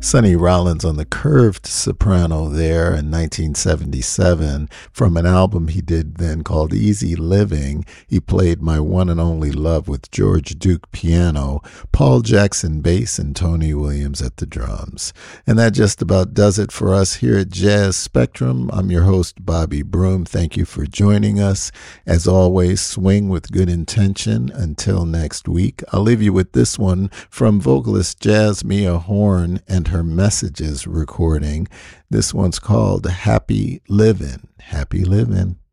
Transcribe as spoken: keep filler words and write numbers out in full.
Sonny Rollins on the curved soprano there in nineteen seventy-seven from an album he did then called Easy Living. He played My One and Only Love with George Duke piano, Paul Jackson bass, and Tony Williams at the drums. And that just about does it for us here at Jazz Spectrum. I'm your host, Bobby Broom. Thank you for joining us. As always, swing with good intention. Until next week, I'll leave you with this one from vocalist Jasmia Horn and her Messages recording. This one's called Happy Livin'. Happy Livin'.